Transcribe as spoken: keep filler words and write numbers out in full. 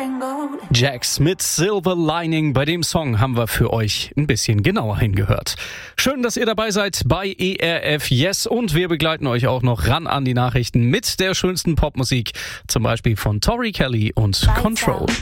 Jax mit Silver Lining. Bei dem Song haben wir für euch ein bisschen genauer hingehört. Schön, dass ihr dabei seid bei E R F Yes und wir begleiten euch auch noch ran an die Nachrichten mit der schönsten Popmusik, zum Beispiel von Tori Kelly und Control.